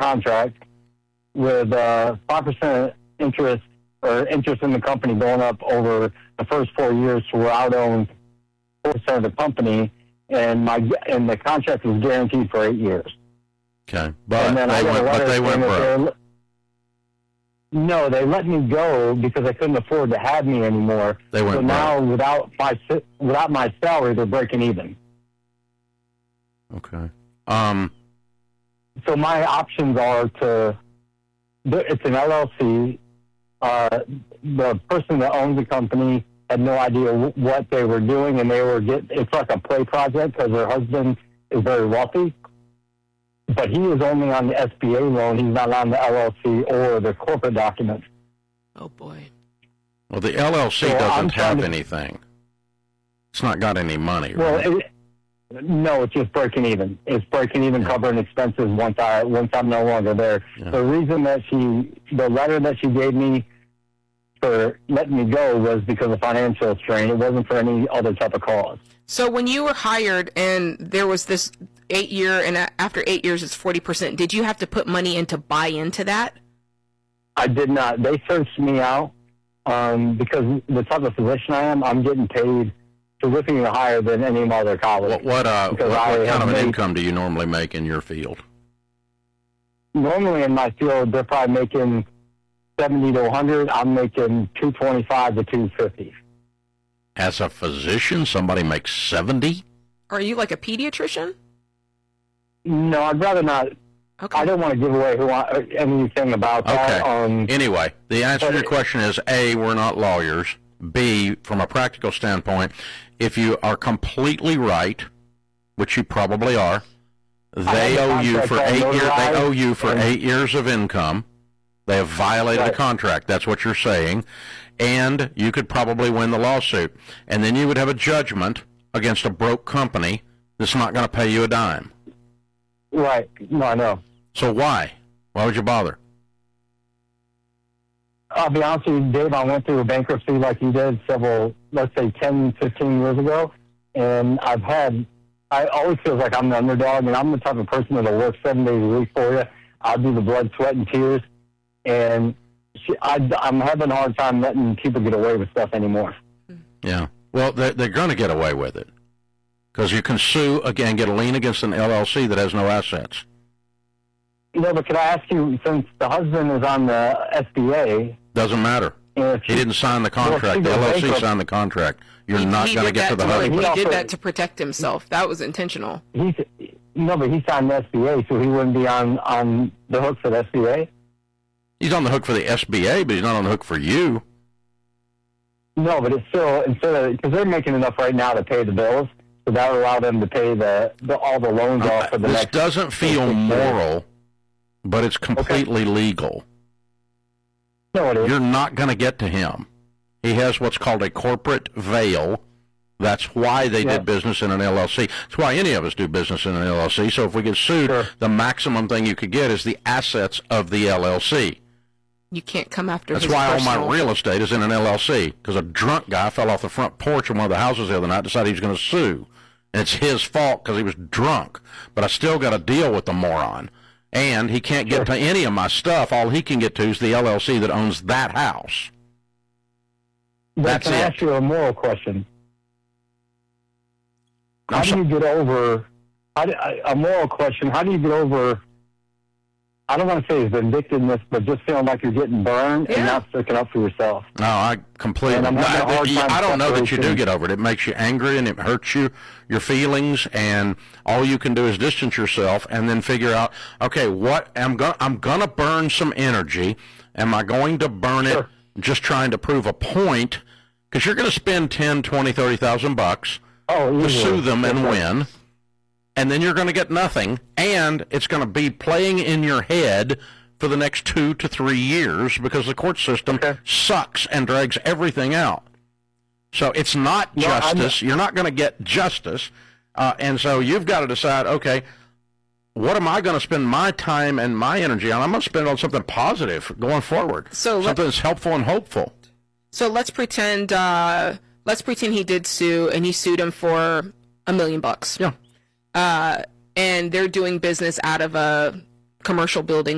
contract with 5% interest in the company going up over the first 4 years to where I would own 4% of the company, and the contract was guaranteed for 8 years. Okay, but they went broke. No, they let me go because they couldn't afford to have me anymore. They went so now, without my salary, they're breaking even. Okay. So my options are it's an LLC. The person that owns the company had no idea what they were doing, and it's like a play project because her husband is very wealthy. But he is only on the SBA loan. He's not on the LLC or the corporate documents. Oh, boy. Well, the LLC doesn't have anything. It's not got any money, right? Well, no, it's just breaking even. It's breaking even, covering expenses once I'm no longer there. Yeah. The reason that the letter that she gave me for letting me go was because of financial strain. It wasn't for any other type of cause. So when you were hired and there was this 8 year, and after 8 years it's 40%, did you have to put money in to buy into that? I did not. They searched me out because the type of physician I am, I'm getting paid significantly higher than any of my other colleagues. What kind of an income do you normally make in your field? Normally in my field, they're probably making 70 to 100. I'm making 225 to 250. As a physician, somebody makes 70? Are you like a pediatrician? No, I'd rather not. Okay. I don't want to give away anything about that. Okay. Anyway, the answer to your question is, A, we're not lawyers. B, from a practical standpoint, if you are completely right, which you probably are, they owe you for 8 years. They owe you for 8 years of income. They have violated the contract. That's what you're saying. And you could probably win the lawsuit. And then you would have a judgment against a broke company that's not going to pay you a dime. Right. No, I know. So why? Why would you bother? I'll be honest with you, Dave, I went through a bankruptcy like you did let's say 10, 15 years ago. And I always feel like I'm the underdog, and I'm the type of person that'll work 7 days a week for you. I'll do the blood, sweat, and tears. And I'm having a hard time letting people get away with stuff anymore. Yeah. Well, they're going to get away with it. Because you can sue, again, get a lien against an LLC that has no assets. No, but could I ask you, since the husband is on the SBA... Doesn't matter. He didn't sign the contract. The LLC signed the contract. You're not going to get to the husband. He did that to protect himself. That was intentional. No, but he signed the SBA, so he wouldn't be on the hook for the SBA? He's on the hook for the SBA, but he's not on the hook for you. No, but it's still, because they're making enough right now to pay the bills, so that would allow them to pay all the loans off for the next... This doesn't feel moral, but it's completely legal. No, it is. You're not going to get to him. He has what's called a corporate veil. That's why they did business in an LLC. That's why any of us do business in an LLC. So if we get sued, the maximum thing you could get is the assets of the LLC. You can't come after That's why all my real estate is in an LLC, because a drunk guy fell off the front porch of one of the houses the other night, decided he was going to sue. And it's his fault because he was drunk. But I still got to deal with the moron. And he can't get to any of my stuff. All he can get to is the LLC that owns that house. That's it. Can I ask you a moral question? How do you get over a moral question? How do you get over, I don't want to say vindictiveness, but just feeling like you're getting burned and not sticking up for yourself? No, I completely. I don't know that you do get over it. It makes you angry and it hurts your feelings, and all you can do is distance yourself and then figure out, okay, what I'm gonna burn some energy. Am I going to burn it just trying to prove a point? Because you're going to spend $10,000, $20,000, $30,000 to sue them and win, and then you're going to get nothing, and it's going to be playing in your head for the next 2 to 3 years because the court system sucks and drags everything out. So it's not justice. You're not going to get justice, and so you've got to decide, okay, what am I going to spend my time and my energy on? I'm going to spend it on something positive going forward, something that's helpful and hopeful. So let's pretend he did sue, and he sued him for $1 million. Yeah. And they're doing business out of a commercial building